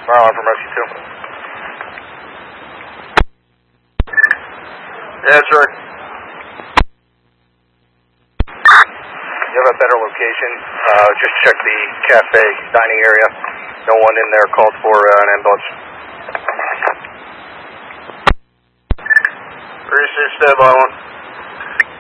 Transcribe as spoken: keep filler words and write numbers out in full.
Fire alarm from rescue two. Yeah, sir. You have a better location. Uh, just check the cafe dining area. No one in there called for uh, an ambulance. three six, standby one.